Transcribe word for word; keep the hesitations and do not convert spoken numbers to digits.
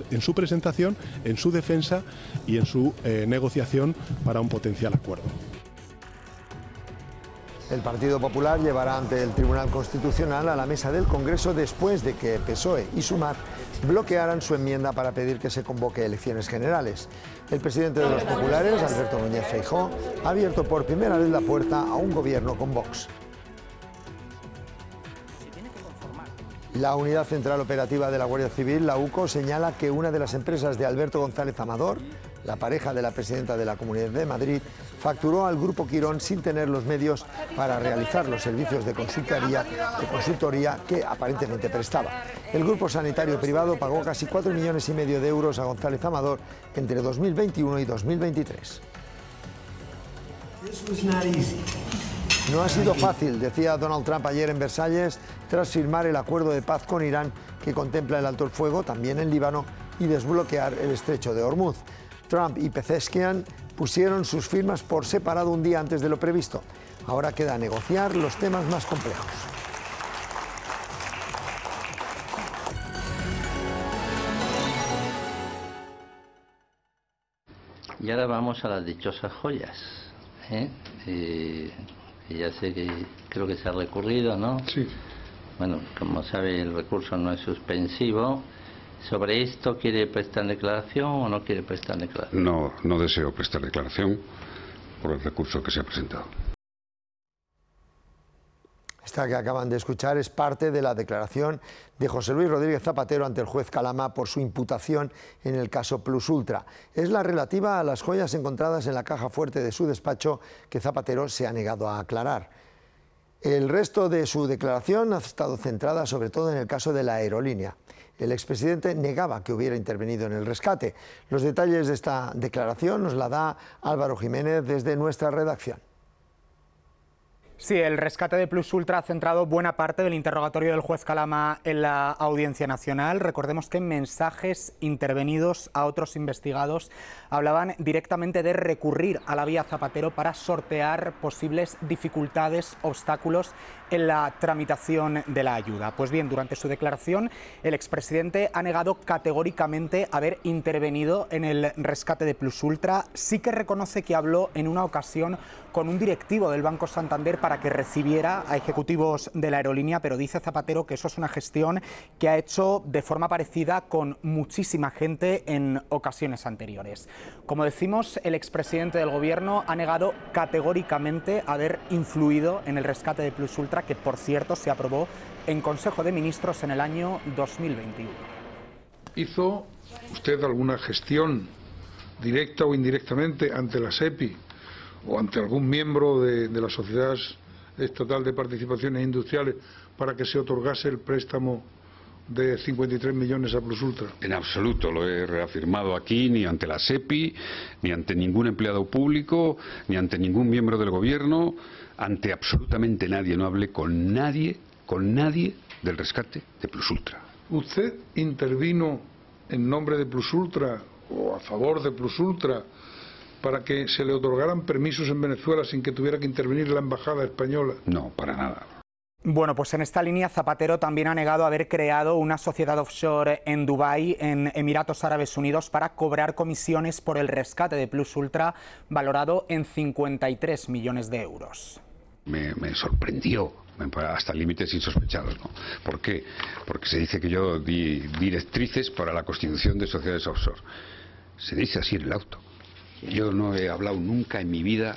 en su presentación, en su defensa y en su eh, negociación para un potencial acuerdo. El Partido Popular llevará ante el Tribunal Constitucional a la mesa del Congreso después de que P S O E y Sumar bloquearan su enmienda para pedir que se convoque elecciones generales. El presidente de los populares, Alberto Núñez Feijóo, ha abierto por primera vez la puerta a un gobierno con Vox. La Unidad Central Operativa de la Guardia Civil, la U C O, señala que una de las empresas de Alberto González Amador, la pareja de la presidenta de la Comunidad de Madrid, facturó al Grupo Quirón sin tener los medios para realizar los servicios de consultoría, de consultoría que aparentemente prestaba. El grupo sanitario privado pagó casi cuatro millones y medio de euros a González Amador entre dos mil veintiuno y dos mil veintitrés. No ha sido fácil, decía Donald Trump ayer en Versalles, tras firmar el acuerdo de paz con Irán que contempla el alto el fuego también en Líbano y desbloquear el estrecho de Hormuz. Trump y Pezeshkian pusieron sus firmas por separado un día antes de lo previsto. Ahora queda negociar los temas más complejos. Y ahora vamos a las dichosas joyas, ¿eh? Eh, ya sé que creo que se ha recurrido, ¿no? Sí. Bueno, como sabe, el recurso no es suspensivo. ¿Sobre esto quiere prestar declaración o no quiere prestar declaración? No, no deseo prestar declaración por el recurso que se ha presentado. Esta que acaban de escuchar es parte de la declaración de José Luis Rodríguez Zapatero ante el juez Calama por su imputación en el caso Plus Ultra. Es la relativa a las joyas encontradas en la caja fuerte de su despacho que Zapatero se ha negado a aclarar. El resto de su declaración ha estado centrada sobre todo en el caso de la aerolínea. El expresidente negaba que hubiera intervenido en el rescate. Los detalles de esta declaración nos la da Álvaro Jiménez desde nuestra redacción. Sí, el rescate de Plus Ultra ha centrado buena parte del interrogatorio del juez Calama en la Audiencia Nacional. Recordemos que mensajes intervenidos a otros investigados hablaban directamente de recurrir a la vía Zapatero para sortear posibles dificultades, obstáculos en la tramitación de la ayuda. Pues bien, durante su declaración, el expresidente ha negado categóricamente haber intervenido en el rescate de Plus Ultra. Sí que reconoce que habló en una ocasión con un directivo del Banco Santander para que recibiera a ejecutivos de la aerolínea, pero dice Zapatero que eso es una gestión que ha hecho de forma parecida con muchísima gente en ocasiones anteriores. Como decimos, el expresidente del Gobierno ha negado categóricamente haber influido en el rescate de Plus Ultra, que por cierto se aprobó en Consejo de Ministros en el año dos mil veintiuno. ¿Hizo usted alguna gestión directa o indirectamente ante la SEPI o ante algún miembro de, de la Sociedad Estatal de Participaciones Industriales para que se otorgase el préstamo de cincuenta y tres millones a Plus Ultra? En absoluto lo he reafirmado aquí, ni ante la SEPI, ni ante ningún empleado público, ni ante ningún miembro del gobierno, ante absolutamente nadie. No hablé con nadie, con nadie del rescate de Plus Ultra. ¿Usted intervino en nombre de Plus Ultra o a favor de Plus Ultra para que se le otorgaran permisos en Venezuela sin que tuviera que intervenir la embajada española? No, para nada. Bueno, pues en esta línea Zapatero también ha negado haber creado una sociedad offshore en Dubái, en Emiratos Árabes Unidos, para cobrar comisiones por el rescate de Plus Ultra, valorado en cincuenta y tres millones de euros. Me, me sorprendió, hasta límites insospechados, ¿no? ¿Por qué? Porque se dice que yo di directrices para la constitución de sociedades offshore. Se dice así en el auto. Yo no he hablado nunca en mi vida